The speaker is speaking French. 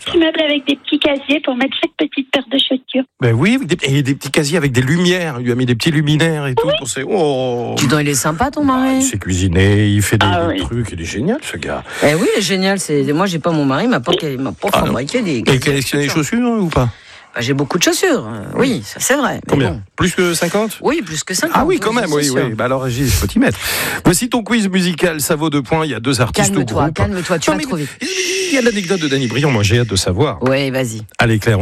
petit meuble avec des petits casiers pour mettre chaque petite paire de chaussures. Ben oui, et des petits casiers avec des lumières. Il lui a mis des petits luminaires et tout. Pour ses... Oh. Dis donc, il est sympa ton Il mari. sait cuisiner, il fait des oui. trucs. Il est génial, ce gars. Eh oui, il est génial. Moi, j'ai pas mon mari, il m'a pas fabriqué des. Et il collectionne les chaussures ou pas? Bah, j'ai beaucoup de chaussures. Oui, ça c'est vrai. Mais Combien? bon. Plus que 50? Oui, plus que 50. Ah oui, quand même, oui. sûr. Bah alors, Régis, il faut t'y mettre. Voici ton quiz musical, ça vaut 2 points. Il y a 2 artistes au groupe. Calme-toi, tu Non, vas mais trop vite. Il y a l'anecdote de Danny Briand, moi j'ai hâte de savoir. Oui, vas-y. Allez Claire.